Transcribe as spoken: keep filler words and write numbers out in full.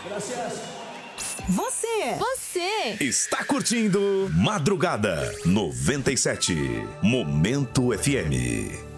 Gracias. Você, Você Está curtindo Madrugada noventa e sete, Momento F M.